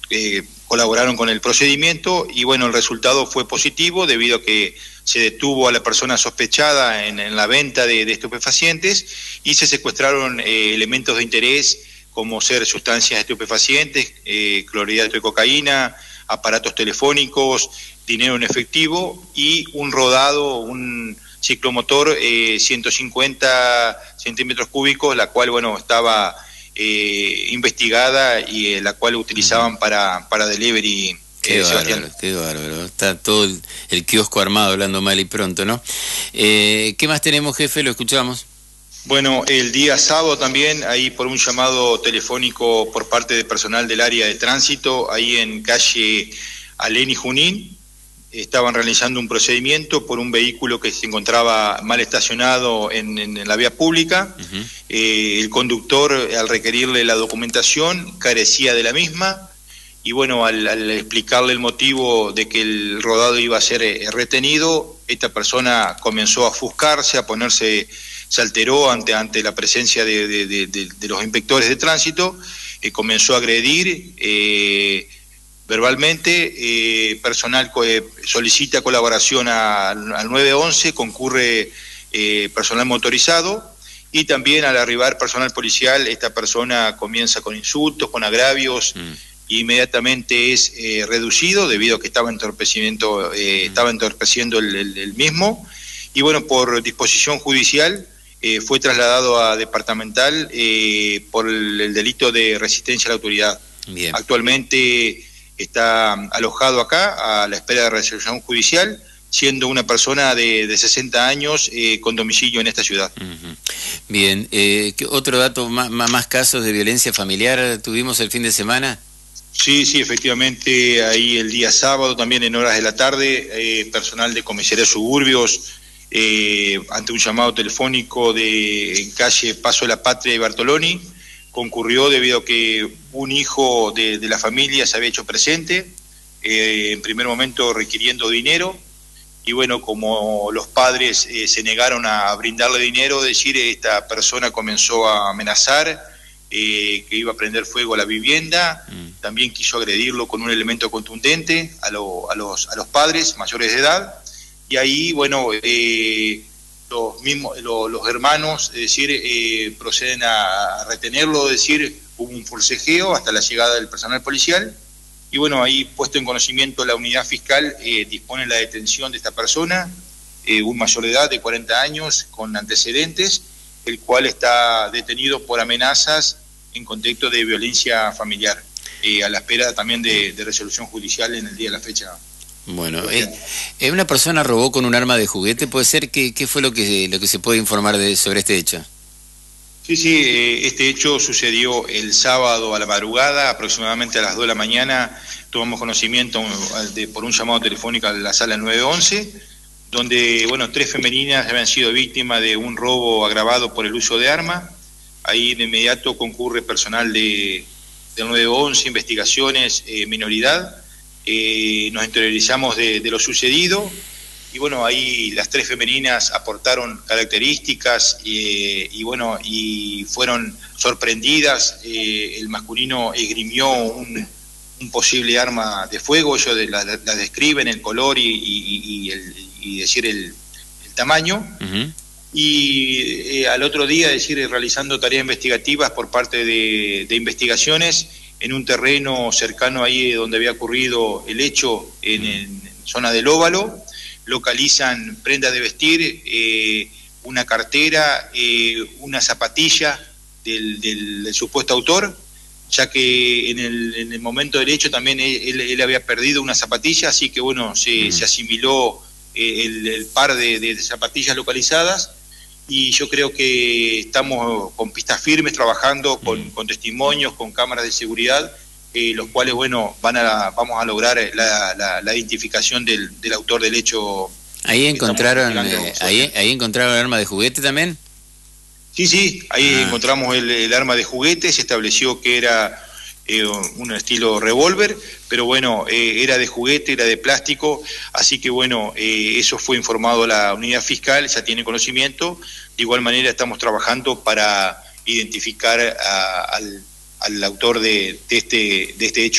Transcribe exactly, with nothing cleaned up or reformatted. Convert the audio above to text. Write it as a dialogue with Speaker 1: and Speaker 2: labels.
Speaker 1: eh, colaboraron con el procedimiento y bueno, el resultado fue positivo debido a que se detuvo a la persona sospechada en, en la venta de, de estupefacientes y se secuestraron eh, elementos de interés como ser sustancias estupefacientes, eh, clorhidrato de cocaína, aparatos telefónicos, dinero en efectivo y un rodado, un ciclomotor eh, ciento cincuenta centímetros cúbicos, la cual bueno estaba eh, investigada y eh, la cual utilizaban para, para delivery.
Speaker 2: Qué
Speaker 1: eh,
Speaker 2: bárbaro,
Speaker 1: Sebastián.
Speaker 2: qué bárbaro. Está todo el, el kiosco armado, hablando mal y pronto, ¿no? Eh, ¿Qué más tenemos, jefe? Lo escuchamos.
Speaker 1: Bueno, el día sábado también, ahí por un llamado telefónico por parte de personal del área de tránsito, ahí en calle Alén y Junín, estaban realizando un procedimiento por un vehículo que se encontraba mal estacionado en, en, en la vía pública. Uh-huh. eh, el conductor, al requerirle la documentación, carecía de la misma, y bueno, al, al explicarle el motivo de que el rodado iba a ser eh, retenido, esta persona comenzó a ofuscarse, a ponerse... se alteró ante, ante la presencia de, de, de, de, de los inspectores de tránsito, eh, comenzó a agredir eh, verbalmente, eh, personal eh, solicita colaboración a, al nueve once, concurre eh, personal motorizado, y también al arribar personal policial, esta persona comienza con insultos, con agravios, mm. e inmediatamente es eh, reducido debido a que estaba, entorpecimiento, eh, mm. estaba entorpeciendo el, el, el mismo, y bueno, por disposición judicial, Eh, fue trasladado a departamental eh, por el, el delito de resistencia a la autoridad.
Speaker 2: Bien.
Speaker 1: Actualmente está alojado acá a la espera de resolución judicial, siendo una persona de, de sesenta años eh, con domicilio en esta ciudad.
Speaker 2: Uh-huh. Bien, eh, ¿qué otro dato, más, más casos de violencia familiar tuvimos el fin de semana?
Speaker 1: Sí, sí, efectivamente, ahí el día sábado, también en horas de la tarde, eh, personal de comisaría Suburbios, Eh, ante un llamado telefónico de en calle Paso de la Patria y Bartoloni, concurrió debido a que un hijo de, de la familia se había hecho presente, eh, en primer momento requiriendo dinero, y bueno, como los padres eh, se negaron a brindarle dinero, decir, esta persona comenzó a amenazar, eh, que iba a prender fuego a la vivienda, mm. también quiso agredirlo con un elemento contundente a, lo, a, los, a los padres mayores de edad. Y ahí, bueno, eh, los mismos, lo, los hermanos, es decir, eh, proceden a retenerlo, es decir, hubo un forcejeo hasta la llegada del personal policial. Y bueno, ahí puesto en conocimiento la unidad fiscal, eh, dispone la detención de esta persona, eh, un mayor de edad de cuarenta años con antecedentes, el cual está detenido por amenazas en contexto de violencia familiar, eh, a la espera también de, de resolución judicial en el día de la fecha.
Speaker 2: Bueno, eh, eh, una persona robó con un arma de juguete, ¿puede ser? ¿Qué, qué fue lo que lo que se puede informar de, sobre este hecho?
Speaker 1: Sí, sí, eh, este hecho sucedió el sábado a la madrugada, aproximadamente a las dos de la mañana, tomamos conocimiento de, por un llamado telefónico a la sala nueve once, donde, bueno, tres femeninas habían sido víctimas de un robo agravado por el uso de arma. Ahí de inmediato concurre personal de, de nueve once, investigaciones, eh, minoridad. Eh, nos interiorizamos de, de lo sucedido y bueno, ahí las tres femeninas aportaron características eh, y bueno, y fueron sorprendidas. Eh, el masculino esgrimió un, un posible arma de fuego, ellos de, la, la describen el color y, y, y, el, y decir el, el tamaño. Uh-huh. Y eh, al otro día, decir, realizando tareas investigativas por parte de, de investigaciones en un terreno cercano ahí donde había ocurrido el hecho, en, en zona del Óvalo, localizan prendas de vestir, eh, una cartera, eh, una zapatilla del, del, del supuesto autor, ya que en el, en el momento del hecho también él, él había perdido una zapatilla, así que bueno, se, mm. se asimiló eh, el, el par de, de zapatillas localizadas. Y yo creo que estamos con pistas firmes, trabajando con, mm. con testimonios, con cámaras de seguridad, eh, los cuales, bueno, van a vamos a lograr la, la, la identificación del, del autor del hecho.
Speaker 2: ¿Ahí encontraron eh, ahí, ahí encontraron el arma de juguete también?
Speaker 1: Sí, sí, ahí ah. encontramos el, el arma de juguete, se estableció que era eh, un estilo revólver, pero bueno, eh, era de juguete, era de plástico, así que bueno, eh, eso fue informado a la unidad fiscal, ya tiene conocimiento. De igual manera estamos trabajando para identificar a, al, al autor de, de, este, de este hecho.